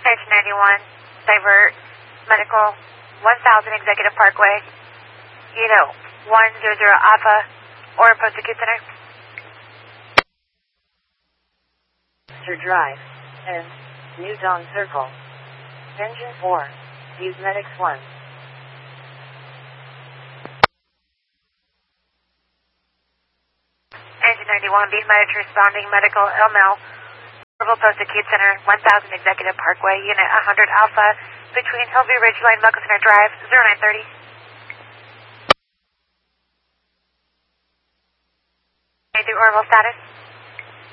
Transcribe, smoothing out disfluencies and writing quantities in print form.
Edge 91, divert, medical, 1000 Executive Parkway, 100 Alpha, or post-acute center. Drive, and New Dawn Circle. Engine 4, use Medics 1. Engine 91, Beat Medics responding, medical, Elmel, post-acute center, 1000 Executive Parkway, unit 100 Alpha, between Hillview Ridgeline, Medical Center Drive, 0930. I do orbital status.